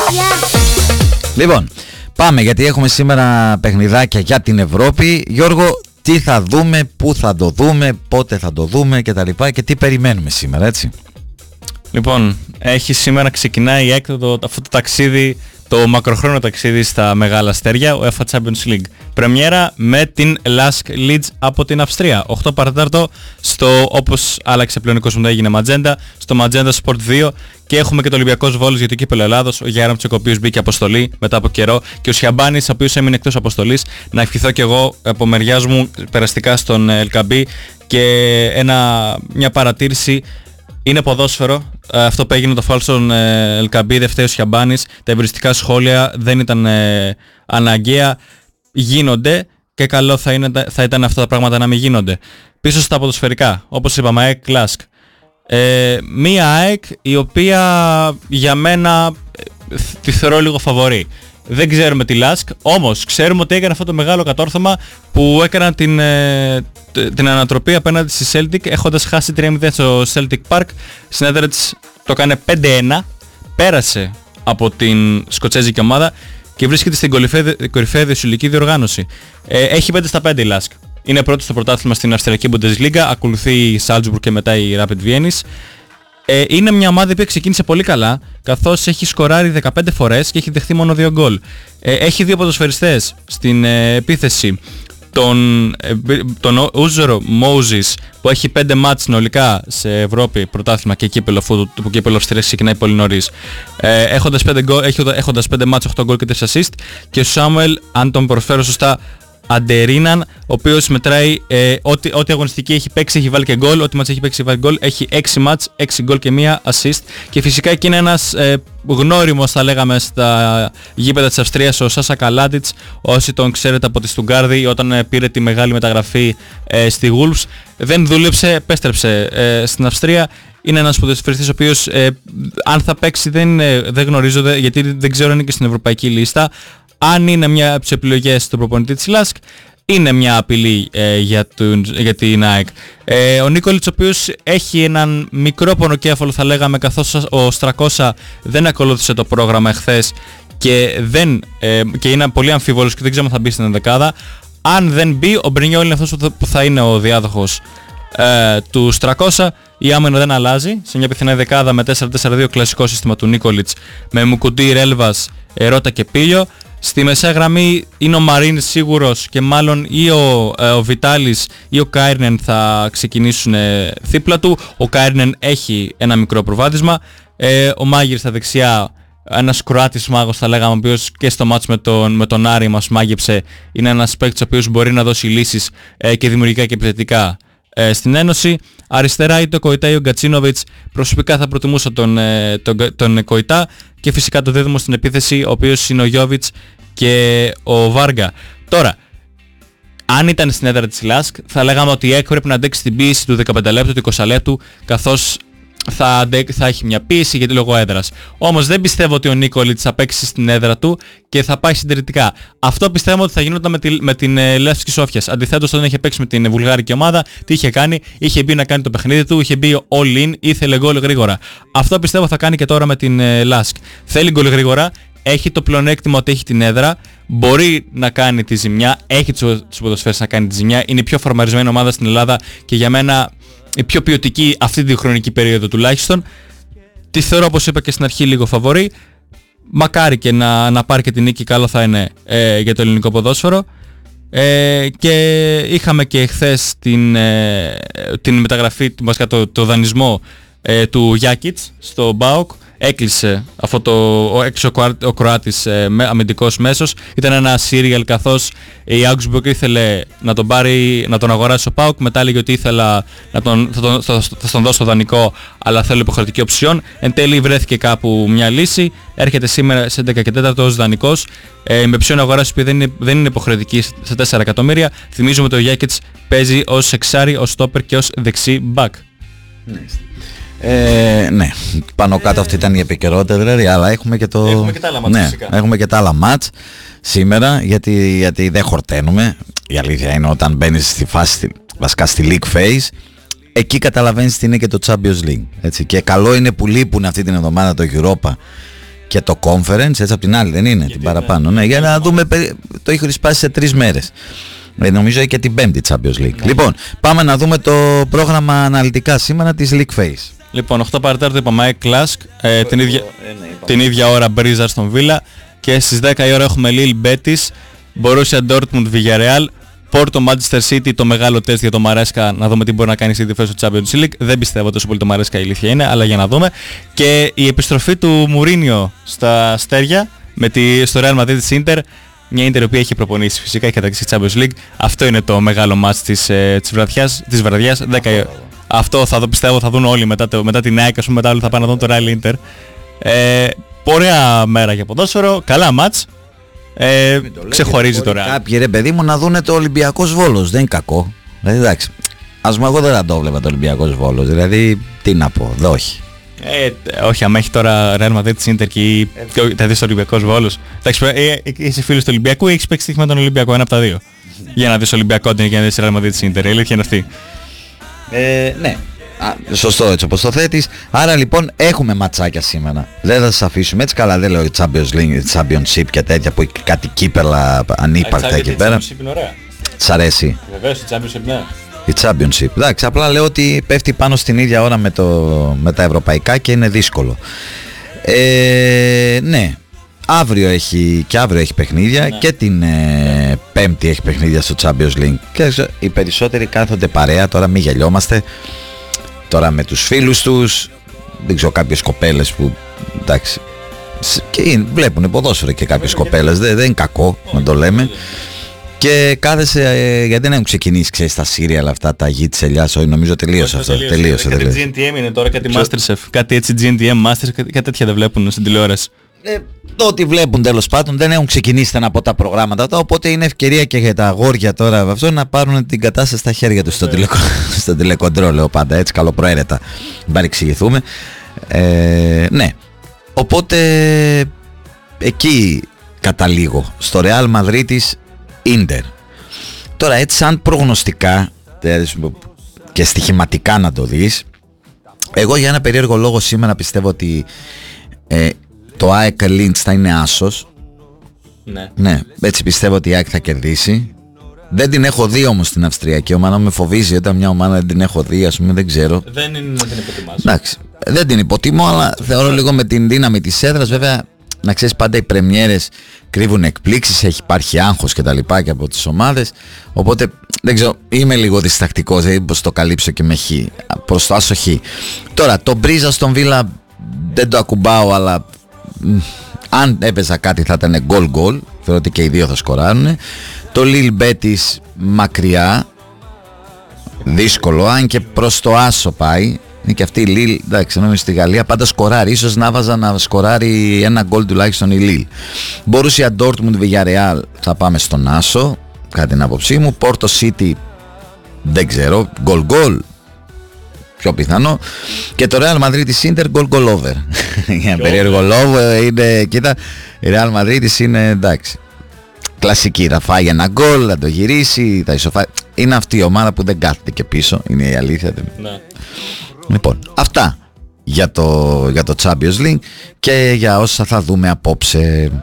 Λοιπόν, πάμε γιατί έχουμε σήμερα παιχνιδάκια για την Ευρώπη. Γιώργο, τι θα δούμε, πού θα το δούμε, πότε θα το δούμε και τα λοιπά και τι περιμένουμε σήμερα, έτσι? Λοιπόν, σήμερα ξεκινάει η έκδοτο αυτό το ταξίδι, το μακροχρόνιο ταξίδι στα μεγάλα αστέρια, ο UEFA Champions League. Πρεμιέρα με την LASK Leeds από την Αυστρία. 8 παρατέταρτο στο, όπως άλλαξε πλέον η κόσμο, έγινε Magenta, στο Magenta Sport 2, και έχουμε και το Ολυμπιακός Βόλος για το κύπελλο Ελλάδος, ο Γιάραμτσοκ, ο οποίος μπήκε αποστολή μετά από καιρό, και ο Σιαμπάνης, ο οποίος έμεινε εκτός αποστολής. Να ευχηθώ και εγώ από μεριάς μου περαστικά στον Ελκαμπή, και μια παρατήρηση. Είναι ποδόσφαιρο. Αυτό που έγινε το φάουλ στον Ελκαμπή, δεν φταίει ο Σιαμπάνης. Τα εμπειριστικά σχόλια δεν ήταν αναγκαία. Γίνονται και καλό θα ήταν αυτά τα πράγματα να μην γίνονται. Πίσω στα ποδοσφαιρικά, όπως είπαμε, ΑΕΚ LASK. Μία ΑΕΚ η οποία για μένα τη θεωρώ λίγο φαβορί. Δεν ξέρουμε τη LASK, όμως ξέρουμε ότι έκανε αυτό το μεγάλο κατόρθωμα που έκαναν την ανατροπή απέναντι στη Celtic, έχοντας χάσει 3-0 στο Celtic Park. Στην έδρα της το έκανε 5-1, πέρασε από την σκοτσέζικη ομάδα και βρίσκεται στην κορυφαία διοσυλική διοργάνωση. Έχει 5-5 η LASK. Είναι πρώτη στο πρωτάθλημα στην Αυστριακή Bundesliga, ακολουθεί η Salzburg και μετά η Rapid Vienna. Είναι μια ομάδα που ξεκίνησε πολύ καλά, καθώς έχει σκοράρει 15 φορές και έχει δεχτεί μόνο 2 γκολ. Έχει 2 ποδοσφαιριστές στην επίθεση, τον Ούζορο Μόουζης, που έχει 5 μάτς συνολικά σε Ευρώπη, πρωτάθλημα και κύπελλο, αφού το κύπελλο Αυστρίας ξεκινάει πολύ νωρίς, έχοντας 5 μάτς, 8 γκολ και 3 assist, και ο Σάμουελ, αν τον προφέρω σωστά, Αντερίναν, ο οποίος μετράει ό,τι αγωνιστική έχει παίξει, έχει βάλει και γκολ, ό,τι μάτς έχει παίξει, έχει βάλει γκολ, έχει 6 μάτς, 6 γκολ και 1 assist, και φυσικά εκεί είναι ένας γνώριμος, θα λέγαμε, στα γήπεδα της Αυστρίας, ο Σάσα Καλάτιτς, όσοι τον ξέρετε από τη Στουγκάρδη, όταν πήρε τη μεγάλη μεταγραφή στη Wolves, δεν δούλεψε, επέστρεψε στην Αυστρία. Είναι ένας ποδοσφαιριστής ο οποίος αν θα παίξει δεν γνωρίζω, γιατί δεν ξέρω αν είναι και στην ευρωπαϊκή λίστα. Αν είναι μια από τις επιλογές του προπονητή της LASK, είναι μια απειλή για την ΑΕΚ. Ο Νίκολιτς, ο οποίος έχει έναν μικρό πονοκέφαλο, θα λέγαμε, καθώς ο Στρακόσα δεν ακολούθησε το πρόγραμμα εχθές και είναι πολύ αμφίβολος και δεν ξέρω αν θα μπει στην ενδεκάδα. Αν δεν μπει, ο Μπρινιόλ είναι αυτός που θα είναι ο διάδοχος του Στρακόσα. Η άμυνα δεν αλλάζει, σε μια πιθανή δεκάδα με 4-4-2, κλασικό σύστημα του Νίκολιτς, με Μουκουντή, Ρέλβας, Ρώτα και Πίλιο. Στη μεσαία γραμμή είναι ο Μαρίν σίγουρος, και μάλλον ή ο Βιτάλης ή ο Κάιρνεν θα ξεκινήσουν δίπλα του. Ο Κάιρνεν έχει ένα μικρό προβάδισμα. Ο Μάγερ στα δεξιά, ένας Κροάτης μάγος, θα λέγαμε, ο οποίος και στο μάτς με τον Άρη μας μάγεψε. Είναι ένας παίκτης ο οποίος μπορεί να δώσει λύσεις και δημιουργικά και επιθετικά στην Ένωση. Αριστερά είτε ο Κοϊτά ή ο Γκατσίνοβιτς. Προσωπικά θα προτιμούσα τον Κοϊτά, και φυσικά το δίδυμο στην επίθεση, ο οποίος είναι ο Γιόβιτς και ο Βάργα. Τώρα, αν ήταν στην έδρα της LASK, θα λέγαμε ότι η ΑΕΚ πρέπει να αντέξει την πίεση του 15 λεπτού, του 20 λεπτού, καθώς θα έχει μια πίεση γιατί λόγω έδρας. Όμως δεν πιστεύω ότι ο Νίκολιτς θα παίξει στην έδρα του και θα πάει συντηρητικά. Αυτό πιστεύω ότι θα γινόταν με την Λεύσκη Σόφιας. Αντιθέτως, όταν είχε παίξει με την βουλγάρικη ομάδα, τι είχε κάνει? Είχε μπει να κάνει το παιχνίδι του, είχε μπει all in, ήθελε γκολ γρήγορα. Αυτό πιστεύω θα κάνει και τώρα με την LASK. Θέλει γκολ γρήγορα, έχει το πλεονέκτημα ότι έχει την έδρα, μπορεί να κάνει τη ζημιά, έχει τους ποδοσφαίρες να κάνει τη ζημιά, είναι η πιο φορμαρισμένη ομάδα στην Ελλάδα και για μένα η πιο ποιοτική αυτή τη χρονική περίοδο τουλάχιστον. Τη θεωρώ, όπως είπα και στην αρχή, λίγο φαβορί. Μακάρι και να πάρει και την νίκη, καλό θα είναι για το ελληνικό ποδόσφαιρο. Και είχαμε και χθες την μεταγραφή, το δανεισμό του Γιάκιτς στο ΠΑΟΚ. Έκλεισε ο Κροάτης αμυντικός μέσος. Ήταν ένα σύριαλ, καθώς η Augsburg ήθελε να τον αγοράσει ο ΠΑΟΚ. Μετά έλεγε ότι ήθελα θα τον δώσω δανεικό, αλλά θέλω υποχρεωτική οψιόν. Εν τέλει βρέθηκε κάπου μια λύση. Έρχεται σήμερα σε 11 και 4 ως δανεικός, με ψιόν αγοράση που δεν είναι υποχρεωτική σε 4 εκατομμύρια. Θυμίζουμε ότι ο Γιάκετς παίζει ως εξάρι, ως στόπερ και ως δεξί μπακ. Ναι, πάνω κάτω αυτή ήταν η επικαιρότητα, δηλαδή, αλλά έχουμε και έχουμε και τα άλλα μάτς σήμερα, γιατί δεν χορταίνουμε. Η αλήθεια είναι, όταν μπαίνεις στη φάση, βασικά στη League Phase, εκεί καταλαβαίνεις τι είναι και το Champions League, έτσι. Και καλό είναι που λείπουν αυτή την εβδομάδα το Europa και το conference, έτσι από την άλλη δεν είναι, την παραπάνω. Ναι, για να δούμε, το έχει σπάσει σε 3 μέρες. Νομίζω και την 5η Champions League. Λοιπόν, πάμε να δούμε το πρόγραμμα αναλυτικά σήμερα της League Face. Λοιπόν, 8 παρατέταρτο είπαμε Κλάσκ, την ίδια ώρα Μπρίζα στον Βίλα, και στις 10 η ώρα έχουμε Lille Betis, Borussia Dortmund Villarreal, Porto Manchester City, το μεγάλο τεστ για το Μαρέσκα, να δούμε τι μπορεί να κάνει η City φέτος στο Champions League. Δεν πιστεύω τόσο πολύ το Μαρέσκα, η αλήθεια είναι, αλλά για να δούμε. Και η επιστροφή του Μουρίνιο στα αστέρια στο Real Madrid της Inter. Μια Inter η οποία έχει προπονήσει φυσικά, έχει κατακτήσει Champions League. Αυτό είναι το μεγάλο μάτς της βραδιάς. 10. Αυτό πιστεύω θα δουν όλοι μετά την ΑΕΚ, μετά όλοι θα πάνε να δουν το Real Inter. Ωραία μέρα για ποδόσφαιρο, καλά μάτς. Ξεχωρίζει τώρα. Κάποιοι ρε παιδί μου να δούνε το Ολυμπιακός Βόλος, δεν είναι κακό. Δηλαδή εντάξει, ας πούμε εγώ δεν το βλέπα το Ολυμπιακός Βόλος, δηλαδή τι να πω, όχι. Όχι, άμα έχει τώρα Real Madrid της Inter και θα δεις το Ολυμπιακός Βόλος. Εντάξει, είσαι φίλος του Ολυμπιακού ή έχεις παίξει στοίχημα τον Ολυμπιακό, ένα από τα δύο. Για να δεις Ολυμπιακό και να δεις Real Madrid της Inter, η αλήθεια είναι αυτή. Ναι. Σωστό έτσι όπως το θέτεις. Άρα λοιπόν έχουμε ματσάκια σήμερα. Δεν θα σας αφήσουμε έτσι, καλά δεν λέω Champions League, Championship και τέτοια που έχει κάτι κύπελα ανύπαρκτα εκεί πέρα. Σ' αρέσει? Βεβαίως η Championship, ναι. Η Championship, εντάξει, απλά λέω ότι πέφτει πάνω στην ίδια ώρα με τα ευρωπαϊκά και είναι δύσκολο. Ναι, αύριο έχει παιχνίδια, ναι. Και την Πέμπτη έχει παιχνίδια στο Champions League. Και οι περισσότεροι κάθονται παρέα, τώρα μην γελιόμαστε. Τώρα με τους φίλους τους, δεν ξέρω, κάποιες κοπέλες που εντάξει και βλέπουν ποδόσφαιρο και κάποιες κοπέλες, δεν είναι κακό να το λέμε. Και κάθεσαι, γιατί δεν έχουν ξεκινήσει, ξέρεις, τα σύριαλ αυτά, τα γη της ελιάς, όχι, νομίζω τελείωσε αυτό. Τελείωσε. Κάτι GNTM είναι τώρα, κάτι Masterchef, κάτι έτσι GNTM Masters, κάτι τέτοια δεν βλέπουν στην τηλεόραση. Το ότι βλέπουν τέλος πάντων, δεν έχουν ξεκινήσει ένα από τα προγράμματα αυτά, οπότε είναι ευκαιρία και για τα αγόρια τώρα αυτό να πάρουν την κατάσταση στα χέρια τους στο τηλεκοντρόλ, λέω πάντα έτσι, καλοπροαίρετα, μην παρεξηγηθούμε. Ναι, οπότε εκεί καταλήγω, στο Real Madrid της Inter. Τώρα έτσι σαν προγνωστικά και στοιχηματικά να το δεις, εγώ για ένα περίεργο λόγο σήμερα πιστεύω ότι το ΑΕΚ Λίντς θα είναι άσος. Ναι, έτσι πιστεύω ότι η ΑΕΚ θα κερδίσει. Δεν την έχω δει όμως την Αυστριακή ομάδα, με φοβίζει όταν μια ομάδα δεν την έχω δει, ας πούμε, δεν ξέρω. Δεν είναι να την υποτιμάς. Εντάξει, δεν την υποτιμώ, αλλά θεωρώ λίγο με την δύναμη της έδρας. Βέβαια, να ξέρεις, πάντα οι πρεμιέρες κρύβουν εκπλήξεις, έχει υπάρχει άγχος και τα λοιπά και από τις ομάδες. Οπότε δεν ξέρω, είμαι λίγο διστακτικός, δηλαδή πως το καλύψω και με χ, προς το άσο χ. Τώρα, το Μπρίζα στον Βίλα δεν το ακουμπάω, αλλά αν έπαιζα κάτι θα ήταν γκολ. Θεωρώ ότι και οι δύο θα σκοράρουν. Το Lille Betis μακριά, δύσκολο, αν και προς το άσο πάει. Είναι και αυτή η Lille, εντάξει, νομίζω στη Γαλλία πάντα σκοράρει. Ίσως να βάζα να σκοράρει ένα γκολ τουλάχιστον η Lille. Borussia Dortmund Villarreal θα πάμε στον άσο, κατά την άποψή μου. Porto City δεν ξέρω, γκολ, πιο πιθανό. Και το Real Madrid της Inter γκολ over. Για περίεργο λόγο είναι, κοίτα, η Real Madrid της είναι εντάξει, κλασική, θα φάει ένα γκολ, θα το γυρίσει, θα ισοφάει. Είναι αυτή η ομάδα που δεν κάθεται και πίσω, είναι η αλήθεια. Ναι. Λοιπόν, αυτά για το Champions League και για όσα θα δούμε απόψε.